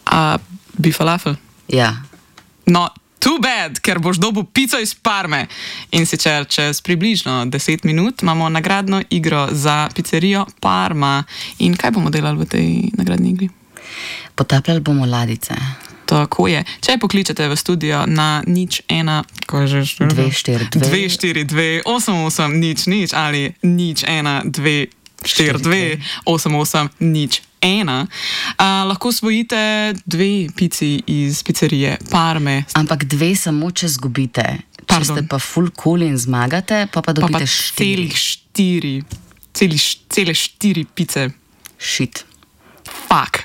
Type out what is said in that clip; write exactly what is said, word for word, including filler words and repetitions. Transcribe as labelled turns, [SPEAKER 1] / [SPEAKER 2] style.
[SPEAKER 1] A bi falafel?
[SPEAKER 2] Ja.
[SPEAKER 1] No, too bad, ker boš dobil pico iz Parme. In sicer čez približno deset minut imamo nagradno igro za pizzerijo Parma. In kaj bomo delali v tej nagradni igri?
[SPEAKER 2] Potapljali bomo ladice.
[SPEAKER 1] Tako je. Če pokličete v studio na nič ena, ko je že
[SPEAKER 2] dve štiri dve
[SPEAKER 1] dve štiri dve osem osem nič nič ali nič ena dve štiri dve osem osem nič ena, uh, lahko osvojite dve pici iz pizzerije Parme.
[SPEAKER 2] Ampak dve samo, če zgubite. Če
[SPEAKER 1] Pardon.
[SPEAKER 2] ste pa full cool in zmagate, pa pa
[SPEAKER 1] Pa pa
[SPEAKER 2] dobite štiri.
[SPEAKER 1] celih štiri, celih, cele štiri pice.
[SPEAKER 2] Shit.
[SPEAKER 1] Fuck.